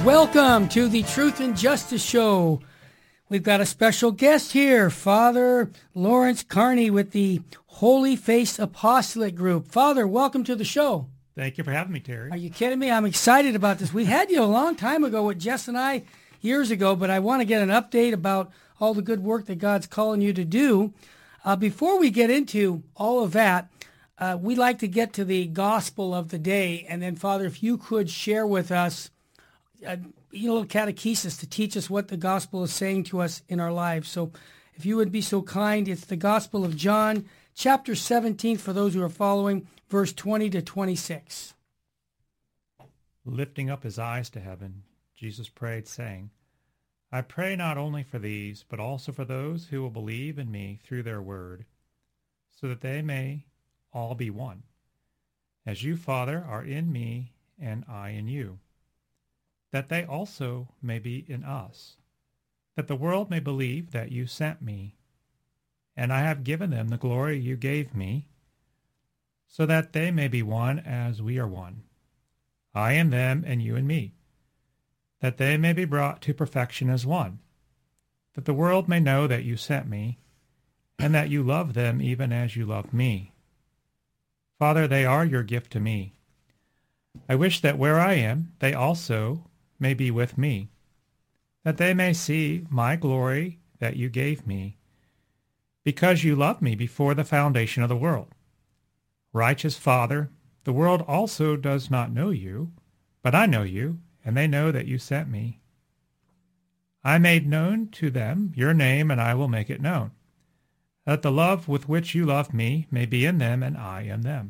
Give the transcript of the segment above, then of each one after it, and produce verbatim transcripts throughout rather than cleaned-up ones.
Welcome to the Truth and Justice Show. We've got a special guest here, Father Lawrence Carney with the Holy Face Apostolate Group. Father, welcome to the show. Thank you for having me, Terry. Are you kidding me? I'm excited about this. We had you a long time ago with Jess and I years ago, but I want to get an update about all the good work that God's calling you to do. Uh, before we get into all of that, uh, we like to get to the gospel of the day. And then, Father, if you could share with us a you know, little catechesis to teach us what the gospel is saying to us in our lives. So if you would be so kind, it's the Gospel of John, chapter seventeen, for those who are following, verse twenty to twenty-six. Lifting up his eyes to heaven, Jesus prayed, saying, I pray not only for these, but also for those who will believe in me through their word, so that they may all be one, as you, Father, are in me and I in you, that they also may be in us, that the world may believe that you sent me, and I have given them the glory you gave me, so that they may be one as we are one, I and them and you and me, that they may be brought to perfection as one, that the world may know that you sent me, and that you love them even as you love me. Father, they are your gift to me. I wish that where I am, they also may be with me, that they may see my glory that you gave me, because you loved me before the foundation of the world. Righteous Father, the world also does not know you, but I know you, and they know that you sent me. I made known to them your name, and I will make it known, that the love with which you love me may be in them, and I in them.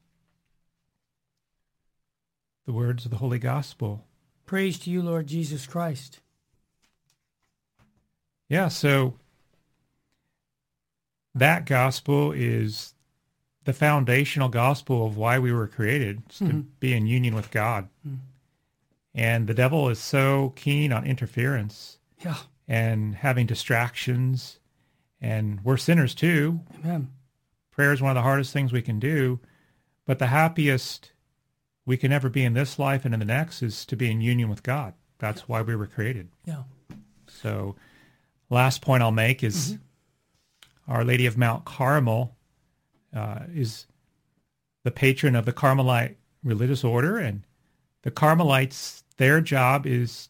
The words of the Holy Gospel. Praise to you, Lord Jesus Christ. Yeah, so that gospel is the foundational gospel of why we were created, mm-hmm. to be in union with God. Mm-hmm. And the devil is so keen on interference, yeah. and having distractions, and we're sinners too. Amen. Prayer is one of the hardest things we can do, but the happiest we can ever be in this life and in the next is to be in union with God. That's yeah. why we were created. Yeah. So last point I'll make is mm-hmm. Our Lady of Mount Carmel uh, is the patron of the Carmelite religious order, and the Carmelites, their job is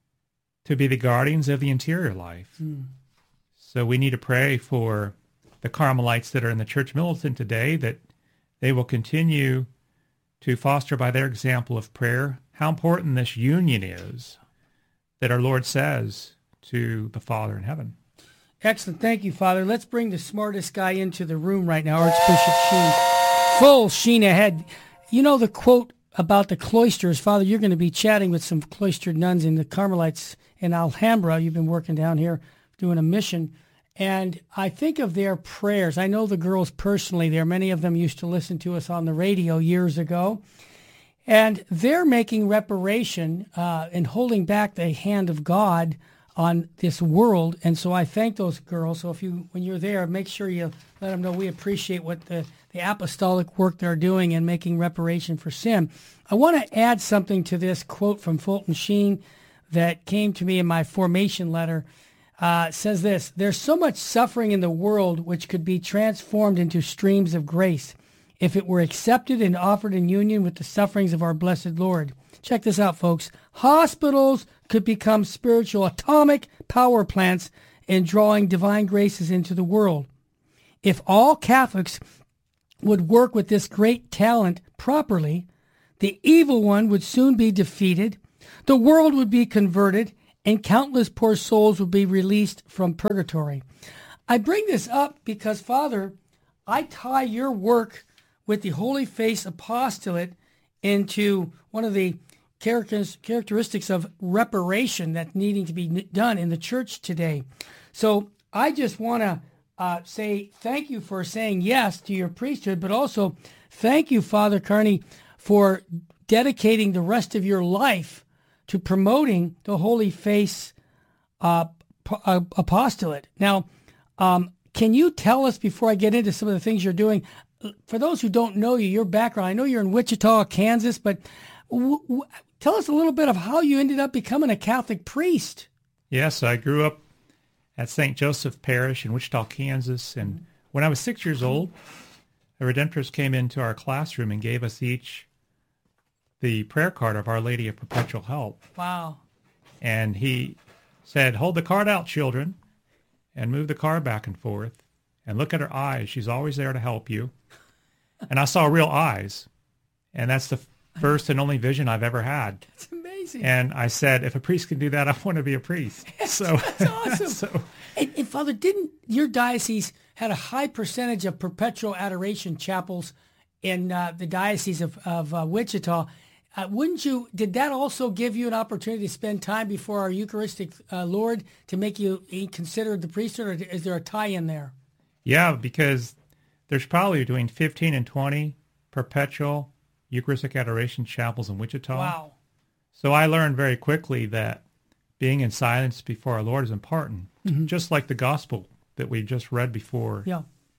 to be the guardians of the interior life. Mm. So we need to pray for the Carmelites that are in the church militant today, that they will continue to foster by their example of prayer how important this union is that our Lord says to the Father in heaven. Excellent. Thank you, Father. Let's bring the smartest guy into the room right now, Archbishop Sheen. Full Sheen ahead. You know the quote about the cloisters. Father, you're going to be chatting with some cloistered nuns in the Carmelites in Alhambra. You've been working down here doing a mission. And I think of their prayers. I know the girls personally there. Many of them used to listen to us on the radio years ago. And they're making reparation uh, and holding back the hand of God on this world. And so I thank those girls. So if you, when you're there, make sure you let them know we appreciate what the, the apostolic work they're doing in making reparation for sin. I want to add something to this quote from Fulton Sheen that came to me in my formation letter. Uh, says this: there's so much suffering in the world which could be transformed into streams of grace if it were accepted and offered in union with the sufferings of our blessed Lord. Check this out, folks. Hospitals could become spiritual atomic power plants in drawing divine graces into the world. If all Catholics would work with this great talent properly, the evil one would soon be defeated, the world would be converted, and countless poor souls will be released from purgatory. I bring this up because, Father, I tie your work with the Holy Face Apostolate into one of the characteristics of reparation that's needing to be done in the church today. So I just want to uh, say thank you for saying yes to your priesthood, but also thank you, Father Carney, for dedicating the rest of your life to promoting the Holy Face uh, uh, Apostolate. Now, um, can you tell us, before I get into some of the things you're doing, for those who don't know you, your background, I know you're in Wichita, Kansas, but w- w- tell us a little bit of how you ended up becoming a Catholic priest. Yes, I grew up at Saint Joseph Parish in Wichita, Kansas, and when I was six years old, a Redemptorist came into our classroom and gave us each the prayer card of Our Lady of Perpetual Help. Wow. And he said, hold the card out, children, and move the card back and forth, and look at her eyes. She's always there to help you. And I saw real eyes, and that's the first and only vision I've ever had. That's amazing. And I said, if a priest can do that, I want to be a priest. So that's awesome. so, and, and Father, didn't your diocese had a high percentage of perpetual adoration chapels in uh, the diocese of, of uh, Wichita? Uh, wouldn't you, did that also give you an opportunity to spend time before our Eucharistic uh, Lord to make you consider the priesthood, or is there a tie-in there? Yeah, because there's probably between fifteen and twenty perpetual Eucharistic adoration chapels in Wichita. Wow. So I learned very quickly that being in silence before our Lord is important, mm-hmm. just like the gospel that we just read before. Yeah.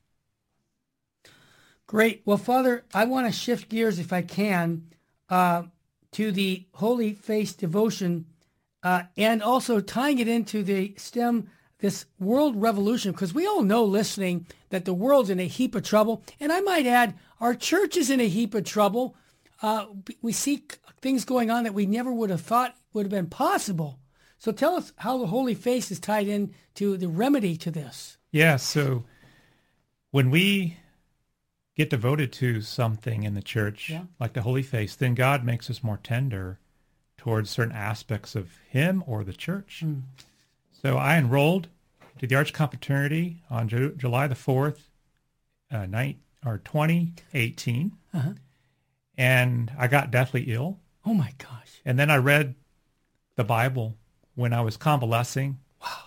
Great. Well, Father, I want to shift gears, if I can, uh, to the Holy Face devotion, uh, and also tying it into the stem, this world revolution, because we all know, listening, that the world's in a heap of trouble. And I might add, our church is in a heap of trouble. Uh, we see things going on that we never would have thought would have been possible. So tell us how the Holy Face is tied in to the remedy to this. Yeah, so when we get devoted to something in the church, yeah. like the Holy Face, then God makes us more tender towards certain aspects of Him or the church. Mm. So I enrolled to the Archconfraternity on Ju- July the fourth, uh, night, or twenty eighteen, uh-huh. and I got deathly ill. Oh my gosh. And then I read the Bible when I was convalescing. Wow.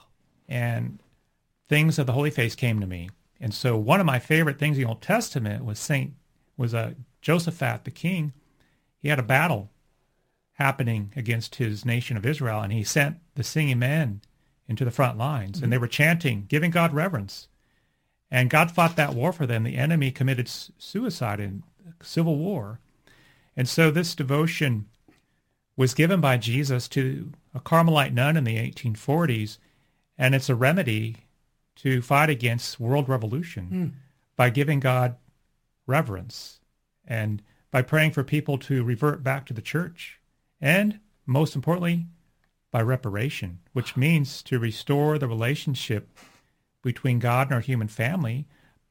And things of the Holy Face came to me. And so one of my favorite things in the Old Testament was Saint was uh, Josaphat, the king. He had a battle happening against his nation of Israel, and he sent the singing men into the front lines, mm-hmm. and they were chanting, giving God reverence. And God fought that war for them. The enemy committed suicide in civil war. And so this devotion was given by Jesus to a Carmelite nun in the eighteen forties, and it's a remedy to fight against world revolution mm. by giving God reverence and by praying for people to revert back to the church, and most importantly, by reparation, which means to restore the relationship between God and our human family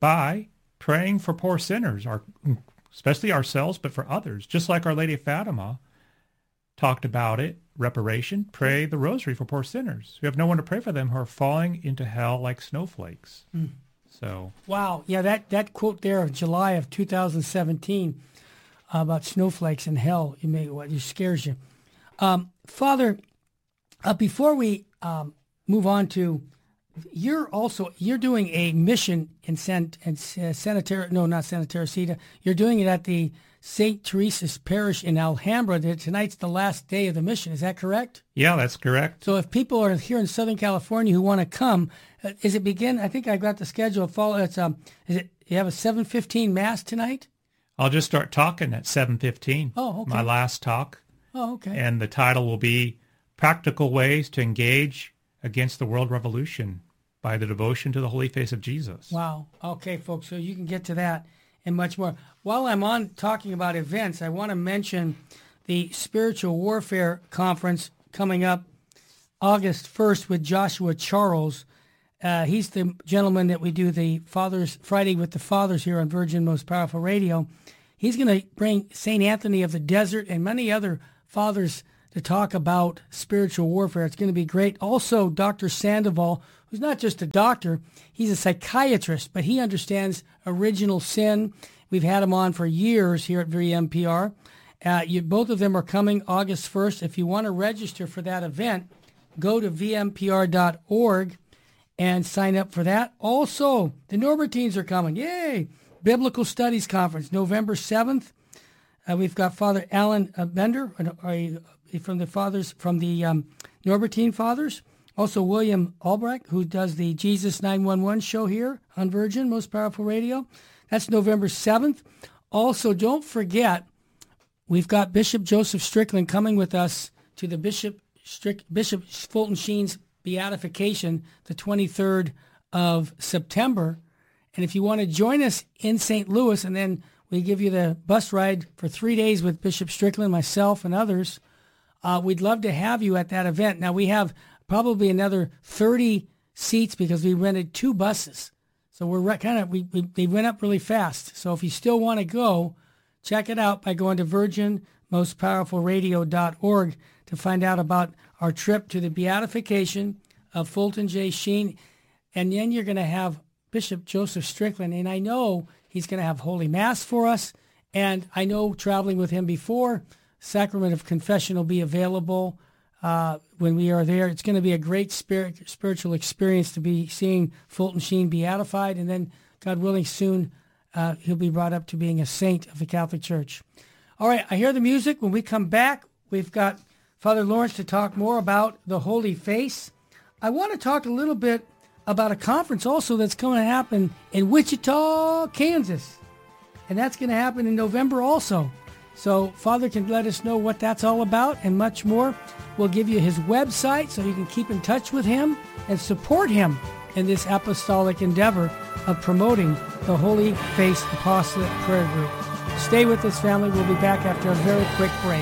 by praying for poor sinners, our, especially ourselves, but for others, just like Our Lady of Fatima talked about it, reparation, pray the rosary for poor sinners who have no one to pray for them, who are falling into hell like snowflakes. Mm. So, wow. Yeah, that, that quote there of July of two thousand seventeen uh, about snowflakes in hell, you may, what, it scares you. Um, Father, uh, before we um, move on to, you're also, you're doing a mission in San, in uh, Santa Teresa, no, not Santa Teresita. You're doing it at the Saint Teresa's Parish in Alhambra. Tonight's the last day of the mission. Is that correct? Yeah, that's correct. So if people are here in Southern California who want to come, uh, is it begin? I think I got the schedule. Follow. It's um. Is it? You have a seven fifteen mass tonight? I'll just start talking at seven fifteen. Oh, okay. My last talk. Oh, okay. And the title will be "Practical Ways to Engage Against the World Revolution by the Devotion to the Holy Face of Jesus." Wow. Okay, folks. So you can get to that and much more. While I'm on talking about events, I want to mention the Spiritual Warfare Conference coming up August first with Joshua Charles. Uh, he's the gentleman that we do the Fathers Friday with the Fathers here on Virgin Most Powerful Radio. He's going to bring Saint Anthony of the Desert and many other fathers to talk about spiritual warfare. It's going to be great. Also, Doctor Sandoval, who's not just a doctor, he's a psychiatrist, but he understands original sin. We've had him on for years here at V M P R. Uh, you, both of them are coming August first. If you want to register for that event, go to v m p r dot org and sign up for that. Also, the Norbertines are coming. Yay! Biblical Studies Conference, November seventh. Uh, we've got Father Alan uh, Bender uh, from the Fathers, from the um, Norbertine Fathers. Also, William Albrecht, who does the Jesus nine one one show here on Virgin, Most Powerful Radio. That's November seventh. Also, don't forget, we've got Bishop Joseph Strickland coming with us to the Bishop Strick, Bishop Fulton Sheen's beatification the twenty-third of September. And if you want to join us in Saint Louis, and then we give you the bus ride for three days with Bishop Strickland, myself, and others, uh, we'd love to have you at that event. Now, we have probably another thirty seats because we rented two buses. So we're re- kind of, we, we they went up really fast. So if you still want to go, check it out by going to virgin most powerful radio dot org to find out about our trip to the beatification of Fulton J. Sheen. And then you're going to have Bishop Joseph Strickland. And I know he's going to have Holy Mass for us. And I know traveling with him before, Sacrament of Confession will be available uh, when we are there. It's going to be a great spirit, spiritual experience to be seeing Fulton Sheen beatified. And then, God willing, soon uh, he'll be brought up to being a saint of the Catholic Church. All right, I hear the music. When we come back, we've got Father Lawrence to talk more about the Holy Face. I want to talk a little bit about a conference also that's going to happen in Wichita, Kansas. And that's going to happen in November also. So Father can let us know what that's all about and much more. We'll give you his website so you can keep in touch with him and support him in this apostolic endeavor of promoting the Holy Face Apostolate Prayer Group. Stay with us, family. We'll be back after a very quick break.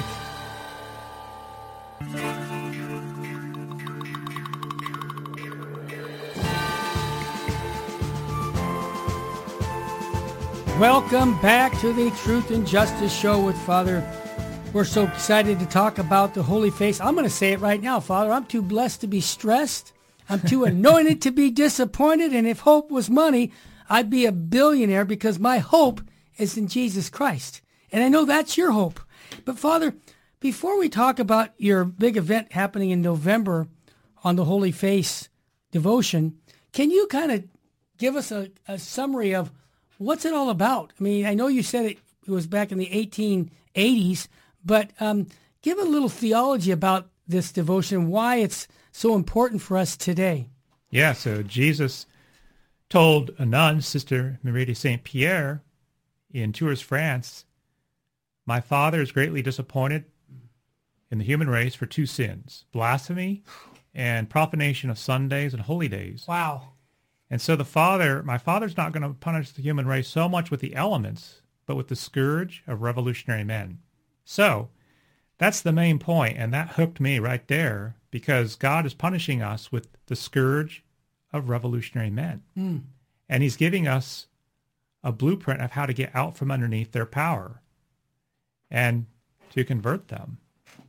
Welcome back to the Truth and Justice Show with Father. We're so excited to talk about the Holy Face. I'm going to say it right now, Father. I'm too blessed to be stressed. I'm too anointed to be disappointed. And if hope was money, I'd be a billionaire because my hope is in Jesus Christ. And I know that's your hope. But Father, before we talk about your big event happening in November on the Holy Face devotion, can you kind of give us a, a summary of what's it all about? I mean, I know you said it, it was back in the eighteen eighties, but um, give a little theology about this devotion, why it's so important for us today. Yeah, so Jesus told a nun, Sister Marie de Saint Pierre, in Tours, France, "My Father is greatly disappointed in the human race for two sins, blasphemy and profanation of Sundays and holy days." Wow. And so the Father, my Father's not going to punish the human race so much with the elements, but with the scourge of revolutionary men. So that's the main point, and that hooked me right there, because God is punishing us with the scourge of revolutionary men. Mm. And he's giving us a blueprint of how to get out from underneath their power and to convert them.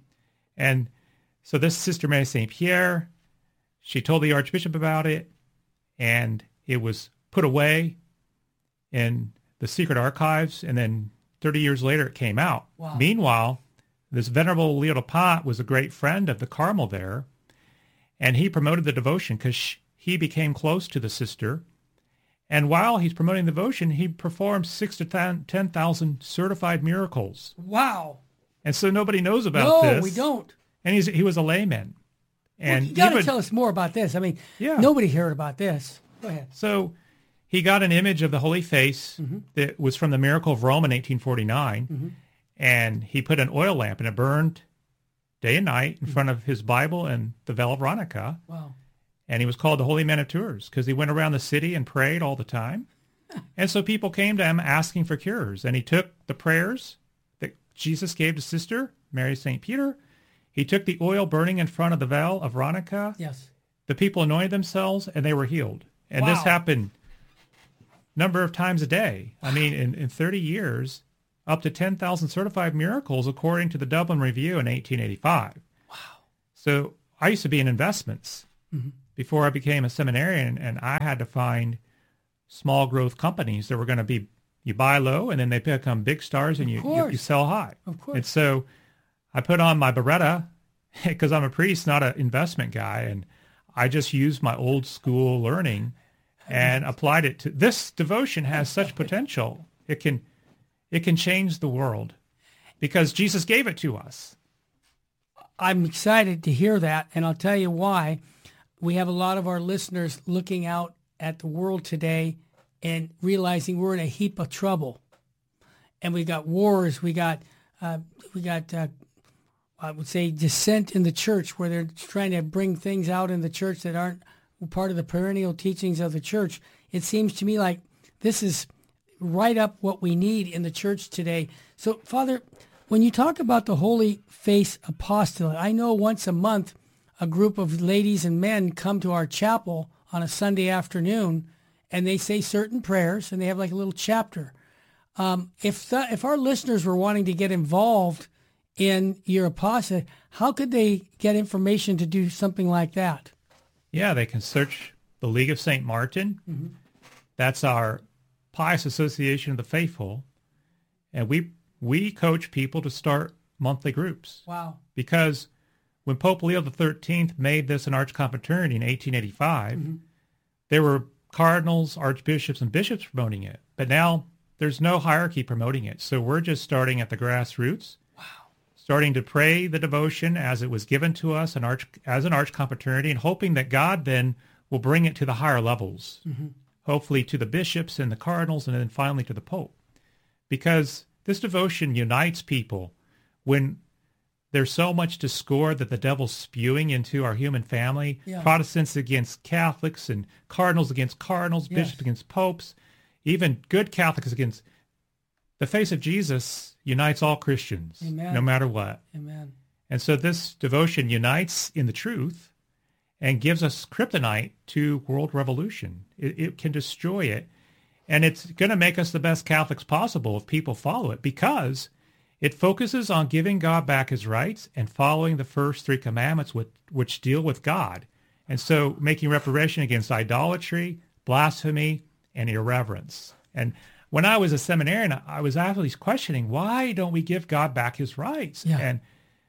And so this Sister Mary Saint Pierre, she told the Archbishop about it, and it was put away in the secret archives, and then thirty years later it came out. Wow. Meanwhile, this Venerable Leo de Pont was a great friend of the Carmel there, and he promoted the devotion because he became close to the sister. And while he's promoting the devotion, he performed six to ten thousand certified miracles. Wow. And so nobody knows about no, this. No, we don't. And he's, he was a layman. And well, you got to tell us more about this. I mean, yeah. Nobody heard about this. Go ahead. So he got an image of the Holy Face mm-hmm. that was from the Miracle of Rome in eighteen forty-nine, mm-hmm. and he put an oil lamp, and it burned day and night in mm-hmm. front of his Bible and the Veil of Veronica. Wow. And he was called the Holy Man of Tours because he went around the city and prayed all the time. And so people came to him asking for cures, and he took the prayers that Jesus gave to Sister Mary Saint Peter. He took the oil burning in front of the Veil of Veronica. Yes. The people anointed themselves, and they were healed. And wow. This happened a number of times a day. Wow. I mean, in, in thirty years, up to ten thousand certified miracles, according to the Dublin Review in eighteen eighty-five. Wow. So I used to be in investments mm-hmm. before I became a seminarian, and I had to find small growth companies that were going to be, you buy low, and then they become big stars, and you, you, you sell high. Of course. And so I put on my Beretta because I'm a priest, not an investment guy, and I just used my old school learning and applied it to this devotion. Has such potential. It can it can change the world because Jesus gave it to us. I'm excited to hear that, and I'll tell you why. We have a lot of our listeners looking out at the world today and realizing we're in a heap of trouble. And we got wars, we got uh, we got, uh, I would say, dissent in the church, where they're trying to bring things out in the church that aren't part of the perennial teachings of the church. It seems to me like this is right up what we need in the church today. So, Father, when you talk about the Holy Face Apostolate, I know once a month a group of ladies and men come to our chapel on a Sunday afternoon, and they say certain prayers, and they have like a little chapter. Um, if the, if our listeners were wanting to get involved in your apostolate, how could they get information to do something like that? Yeah, they can search the League of Saint Martin. Mm-hmm. That's our pious association of the faithful, and we we coach people to start monthly groups. Wow! Because when Pope Leo the thirteenth made this an archconfraternity in eighteen eighty-five, mm-hmm. there were cardinals, archbishops, and bishops promoting it. But now there's no hierarchy promoting it. So we're just starting at the grassroots, wow. starting to pray the devotion as it was given to us an arch, as an archconfraternity, and hoping that God then will bring it to the higher levels, mm-hmm. hopefully to the bishops and the cardinals, and then finally to the Pope. Because this devotion unites people when there's so much discord that the devil's spewing into our human family, yeah. Protestants against Catholics and cardinals against cardinals, yes. bishops against popes, even good Catholics against. The face of Jesus unites all Christians, Amen. No matter what. Amen. And so this devotion unites in the truth and gives us kryptonite to world revolution. It, it can destroy it. And it's going to make us the best Catholics possible if people follow it, because it focuses on giving God back his rights and following the first three commandments with, which deal with God. And so making reparation against idolatry, blasphemy, and irreverence. And when I was a seminarian, I was actually questioning, why don't we give God back his rights? Yeah. And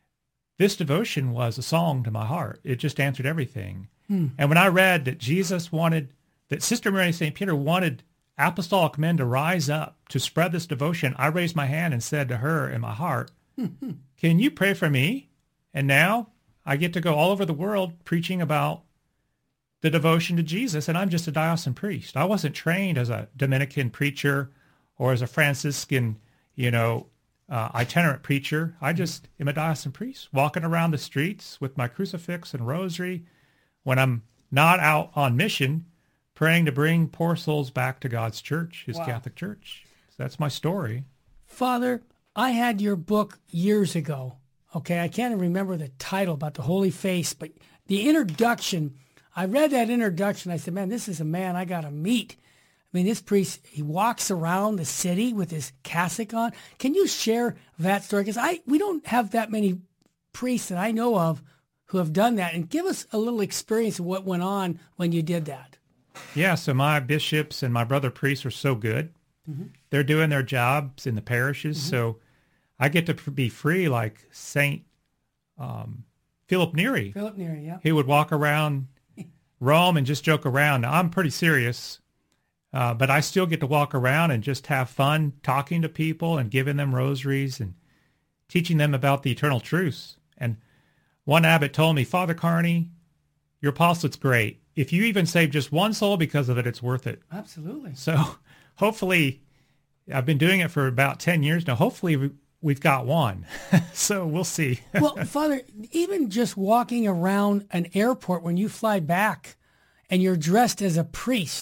this devotion was a song to my heart. It just answered everything. Hmm. And when I read that Jesus wanted, that Sister Mary Saint Peter wanted apostolic men to rise up to spread this devotion, I raised my hand and said to her in my heart, can you pray for me? And now I get to go all over the world preaching about the devotion to Jesus, and I'm just a diocesan priest. I wasn't trained as a Dominican preacher or as a Franciscan, you know, uh, itinerant preacher. I just am a diocesan priest, walking around the streets with my crucifix and rosary when I'm not out on mission, praying to bring poor souls back to God's church, his wow. Catholic Church. So that's my story. Father, I had your book years ago. Okay, I can't even remember the title about the Holy Face, but the introduction, I read that introduction. I said, man, this is a man I got to meet. I mean, this priest, he walks around the city with his cassock on. Can you share that story? Because I we don't have that many priests that I know of who have done that. And give us a little experience of what went on when you did that. Yeah, so my bishops and my brother priests are so good. Mm-hmm. They're doing their jobs in the parishes, mm-hmm. so I get to be free like Saint um, Philip Neri. Philip Neri, yeah. He would walk around Rome and just joke around. Now, I'm pretty serious, uh, but I still get to walk around and just have fun talking to people and giving them rosaries and teaching them about the eternal truths. And one abbot told me, Father Carney, your apostolate's great. If you even save just one soul because of it, it's worth it. Absolutely. So hopefully, I've been doing it for about ten years now. Hopefully we, we've got one. So we'll see. Well, Father, even just walking around an airport when you fly back and you're dressed as a priest.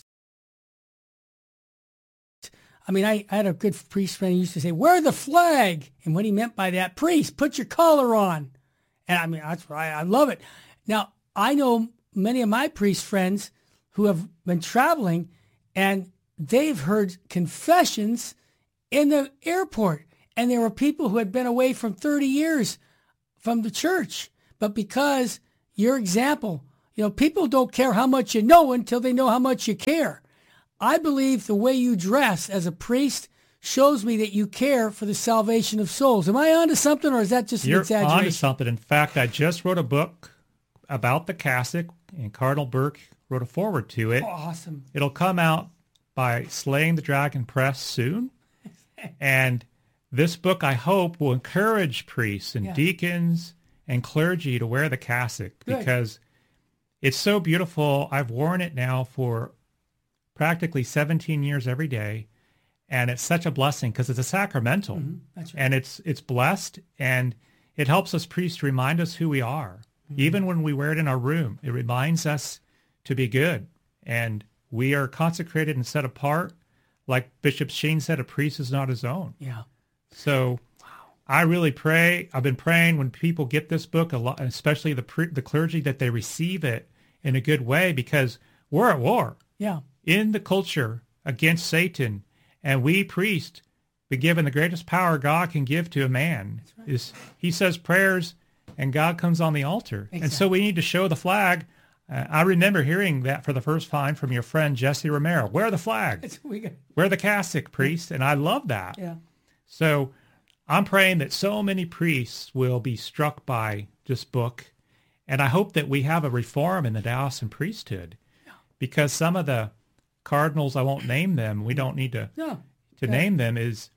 I mean, I, I had a good priest friend who used to say, wear the flag. And what he meant by that, priest, put your collar on. And I mean, that's I, I love it. Now, I know many of my priest friends who have been traveling, and they've heard confessions in the airport. And there were people who had been away from thirty years from the church. But because your example, you know, people don't care how much you know until they know how much you care. I believe the way you dress as a priest shows me that you care for the salvation of souls. Am I onto something, or is that just an You're exaggeration? onto something. In fact, I just wrote a book about the cassock, and Cardinal Burke wrote a foreword to it. Oh, awesome. It'll come out by Slaying the Dragon Press soon. And this book, I hope, will encourage priests and yeah. deacons and clergy to wear the cassock. Good. Because it's so beautiful. I've worn it now for practically seventeen years every day. And it's such a blessing because it's a sacramental. Mm-hmm. That's right. And it's it's blessed, and it helps us priests remind us who we are. Mm-hmm. Even when we wear it in our room, it reminds us to be good. And we are consecrated and set apart. Like Bishop Sheen said, a priest is not his own. Yeah. So wow. I really pray. I've been praying when people get this book, a lot, especially the pre, the clergy, that they receive it in a good way, because we're at war. Yeah. In the culture against Satan. And we priests, be given the greatest power God can give to a man. Right. Is he says prayers and God comes on the altar. Exactly. And so we need to show the flag. Uh, I remember hearing that for the first time from your friend Jesse Romero. Wear the flag. Wear the cassock, priest. And I love that. Yeah. So I'm praying that so many priests will be struck by this book. And I hope that we have a reform in the diocesan priesthood. Yeah. Because some of the cardinals, I won't name them. We don't need to no. to yeah. name them. Is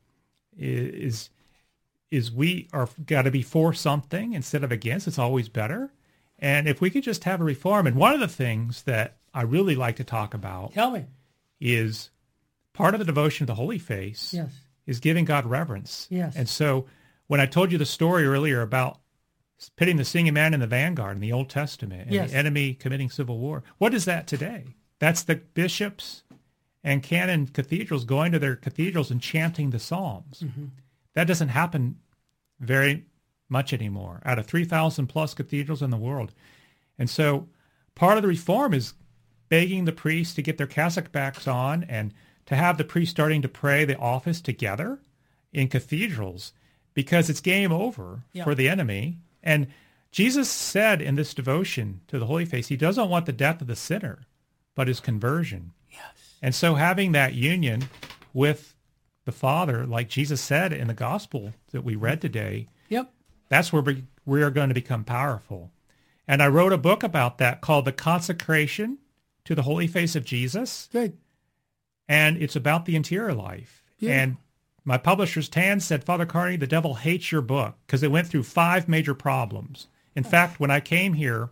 is is we are got to be for something instead of against. It's always better. And if we could just have a reform, and one of the things that I really like to talk about, tell me, is part of the devotion of the Holy Face. Yes. Is giving God reverence. Yes. And so when I told you the story earlier about pitting the singing man in the vanguard in the Old Testament and yes. the enemy committing civil war, what is that today? That's the bishops and canon cathedrals going to their cathedrals and chanting the Psalms. Mm-hmm. That doesn't happen very much anymore out of three thousand plus cathedrals in the world. And so part of the reform is begging the priests to get their cassock backs on and to have the priests starting to pray the office together in cathedrals, because it's game over yeah. for the enemy. And Jesus said in this devotion to the Holy Face, he doesn't want the death of the sinner, but his conversion. Yes. And so having that union with the Father, like Jesus said in the gospel that we read today, yep. that's where we, we are going to become powerful. And I wrote a book about that called The Consecration to the Holy Face of Jesus. Good. And it's about the interior life. Yeah. And my publisher's Tan said, Father Carney, the devil hates your book because it went through five major problems. In oh. fact, when I came here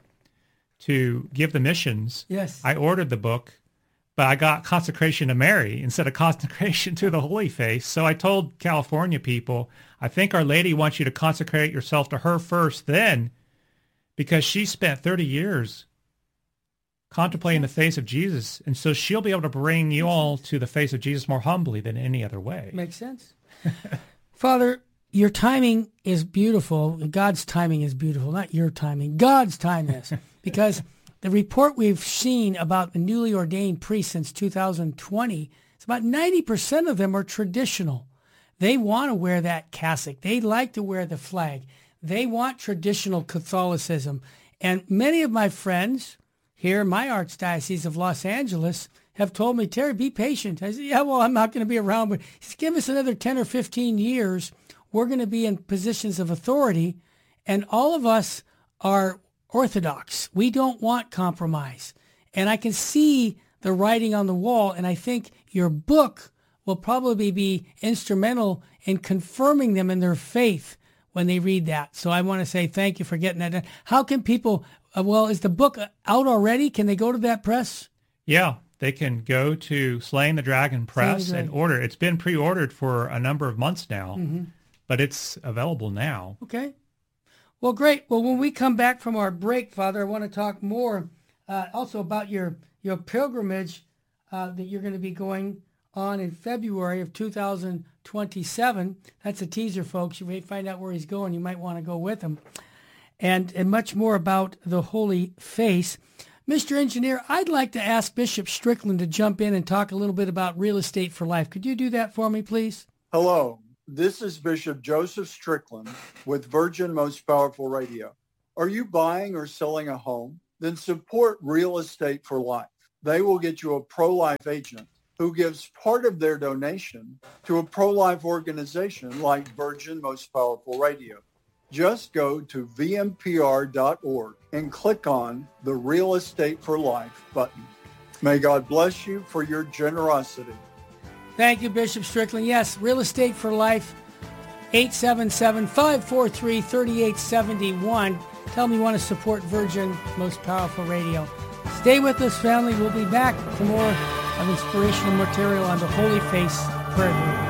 to give the missions, yes. I ordered the book, but I got Consecration to Mary instead of Consecration to the Holy Face. So I told California people, I think Our Lady wants you to consecrate yourself to her first then, because she spent thirty years contemplating the face of Jesus, and so she'll be able to bring you all to the face of Jesus more humbly than any other way. Makes sense. Father, your timing is beautiful. God's timing is beautiful, not your timing. God's time is. Because the report we've seen about the newly ordained priests since two thousand twenty, it's about ninety percent of them are traditional. They want to wear that cassock. They like to wear the flag. They want traditional Catholicism. And many of my friends here in my Archdiocese of Los Angeles have told me, Terry, be patient. I said, yeah, well, I'm not going to be around, but just give us another ten or fifteen years. We're going to be in positions of authority, and all of us are Orthodox. We don't want compromise. And I can see the writing on the wall, and I think your book will probably be instrumental in confirming them in their faith when they read that. So I want to say thank you for getting that done. How can people... Uh, well, is the book out already? Can they go to that press? Yeah, they can go to Slaying the Dragon Press the Dragon. and order. It's been pre-ordered for a number of months now, mm-hmm. but it's available now. Okay. Well, great. Well, when we come back from our break, Father, I want to talk more uh, also about your, your pilgrimage uh, that you're going to be going on in February of two thousand twenty-seven. That's a teaser, folks. You may find out where he's going. You might want to go with him. And, and much more about the Holy Face. Mister Engineer, I'd like to ask Bishop Strickland to jump in and talk a little bit about Real Estate for Life. Could you do that for me, please? Hello, this is Bishop Joseph Strickland with Virgin Most Powerful Radio. Are you buying or selling a home? Then support Real Estate for Life. They will get you a pro-life agent who gives part of their donation to a pro-life organization like Virgin Most Powerful Radio. Just go to V M P R dot org and click on the Real Estate for Life button. May God bless you for your generosity. Thank you, Bishop Strickland. Yes, Real Estate for Life, eight seven seven, five four three, three eight seven one. Tell me you want to support Virgin Most Powerful Radio. Stay with us, family. We'll be back for more of inspirational material on the Holy Face prayer.